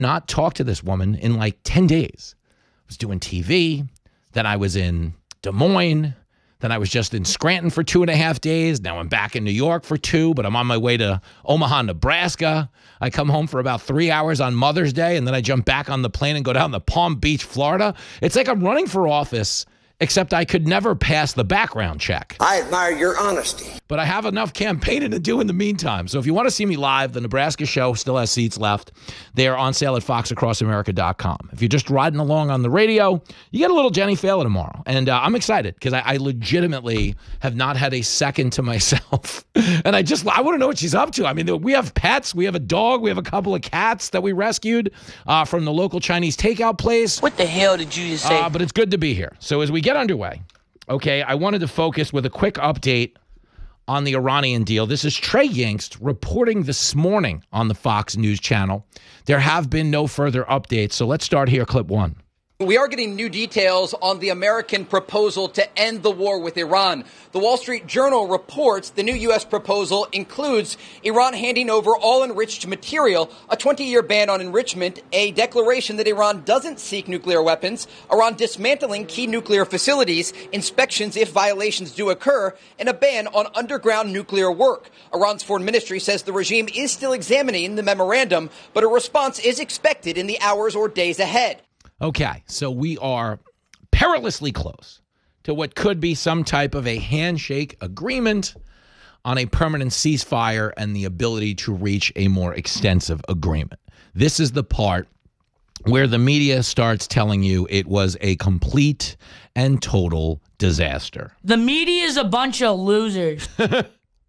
not talk to this woman in like 10 days. I was doing TV. Then I was in Des Moines. Then I was just in Scranton for 2.5 days. Now I'm back in New York for 2, but I'm on my way to Omaha, Nebraska. I come home for about 3 hours on Mother's Day, and then I jump back on the plane and go down to Palm Beach, Florida. It's like I'm running for office, except I could never pass the background check. I admire your honesty. But I have enough campaigning to do in the meantime. So if you want to see me live, the Nebraska show still has seats left. They are on sale at foxacrossamerica.com. If you're just riding along on the radio, you get a little Jenny Failer tomorrow. And I'm excited because I legitimately have not had a second to myself. And I want to know what she's up to. I mean, we have pets. We have a dog. We have a couple of cats that we rescued from the local Chinese takeout place. What the hell did you just say? But it's good to be here. So as we get underway, okay, I wanted to focus with a quick update on the Iranian deal. This is Trey Yingst reporting this morning on the Fox News channel. There have been no further updates, so let's start here, clip 1. We are getting new details on the American proposal to end the war with Iran. The Wall Street Journal reports the new U.S. proposal includes Iran handing over all enriched material, a 20-year ban on enrichment, a declaration that Iran doesn't seek nuclear weapons, Iran dismantling key nuclear facilities, inspections if violations do occur, and a ban on underground nuclear work. Iran's foreign ministry says the regime is still examining the memorandum, but a response is expected in the hours or days ahead. Okay, so we are perilously close to what could be some type of a handshake agreement on a permanent ceasefire and the ability to reach a more extensive agreement. This is the part where the media starts telling you it was a complete and total disaster. The media is a bunch of losers. I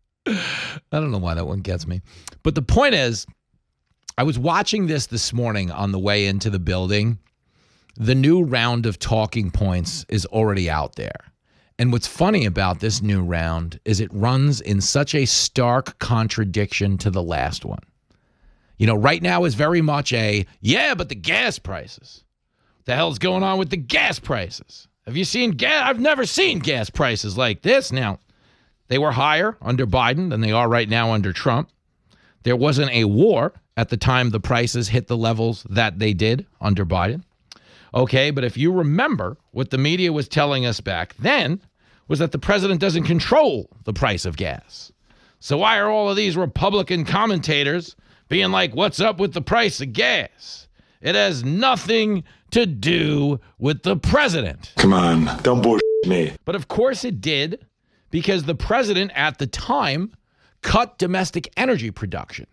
don't know why that one gets me. But the point is, I was watching this morning on the way into the building. The new round of talking points is already out there. And what's funny about this new round is it runs in such a stark contradiction to the last one. You know, right now is very much yeah, but the gas prices. What the hell's going on with the gas prices? Have you seen gas? I've never seen gas prices like this. Now, they were higher under Biden than they are right now under Trump. There wasn't a war at the time the prices hit the levels that they did under Biden. Okay, but if you remember what the media was telling us back then was that the president doesn't control the price of gas. So why are all of these Republican commentators being like, what's up with the price of gas? It has nothing to do with the president. Come on, don't bullshit me. But of course it did, because the president at the time cut domestic energy production,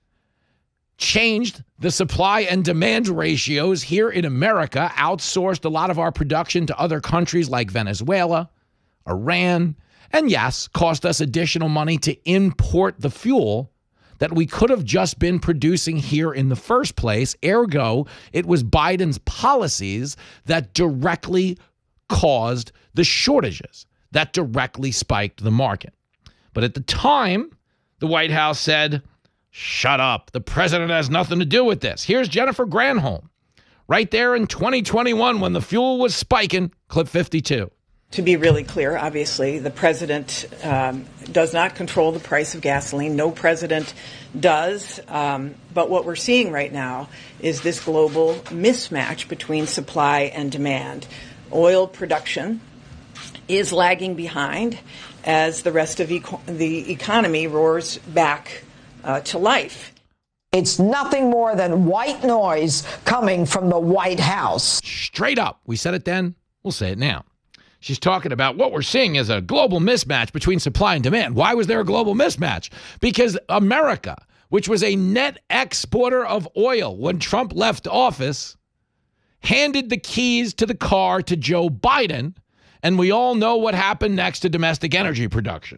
changed the supply and demand ratios here in America, outsourced a lot of our production to other countries like Venezuela, Iran, and yes, cost us additional money to import the fuel that we could have just been producing here in the first place. Ergo, it was Biden's policies that directly caused the shortages, that directly spiked the market. But at the time, the White House said, shut up. The president has nothing to do with this. Here's Jennifer Granholm right there in 2021 when the fuel was spiking, clip 52. To be really clear, obviously, the president does not control the price of gasoline. No president does. But what we're seeing right now is this global mismatch between supply and demand. Oil production is lagging behind as the rest of the economy roars back to life. It's nothing more than white noise coming from the White House. Straight up. We said it then. We'll say it now. She's talking about what we're seeing is a global mismatch between supply and demand. Why was there a global mismatch? Because America, which was a net exporter of oil when Trump left office, handed the keys to the car to Joe Biden, and we all know what happened next to domestic energy production.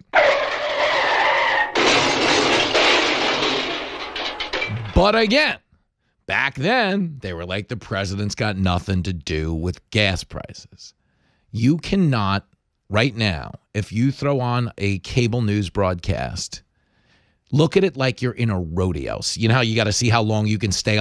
But again, back then, they were like, the president's got nothing to do with gas prices. You cannot, right now, if you throw on a cable news broadcast, look at it like you're in a rodeo. So you know how you got to see how long you can stay